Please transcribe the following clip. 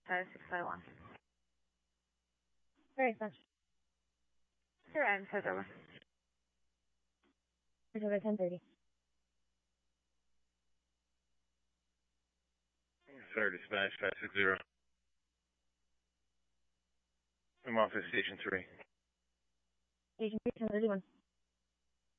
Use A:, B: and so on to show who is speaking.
A: 5651.
B: Very expensive.
A: Your end says over.
B: It's over 10:30.
C: 30 Dispatch 560. I'm off at Station 3.
B: Station 3, 10:31.